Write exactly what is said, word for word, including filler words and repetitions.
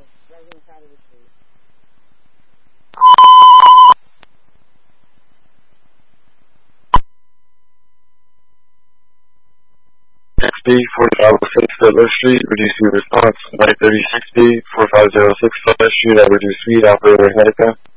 right on the side of the street. X B forty-five oh six Sutler Street, reducing response. nine thirty-six B forty-five oh six Sutler Street at reduced speed, operator Medica.